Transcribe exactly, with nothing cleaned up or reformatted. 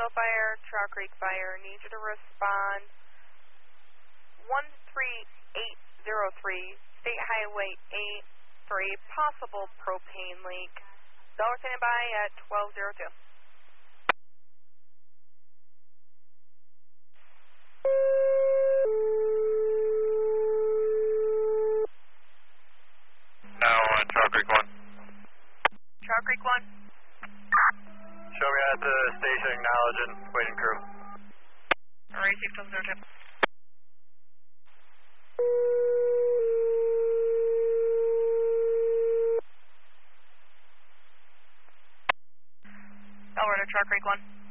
Bravo Fire, Trail Creek Fire, need you to respond one three eight zero three, State Highway eight, for a possible propane leak. Dollar standing by at twelve oh two. Now on Trail Creek one. Trail Creek one. Show me at the station, acknowledging, waiting crew. Alright, six twelve zero two. Alberta, Trail Creek one.